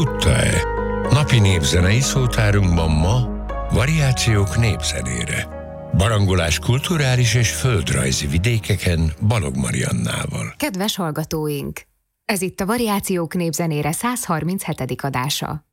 Tudta-e? Napi népzenei szótárunkban ma variációk népzenére. Barangolás kulturális és földrajzi vidékeken Balogh Mariannával. Kedves hallgatóink! Ez itt a Variációk népzenére 137. adása.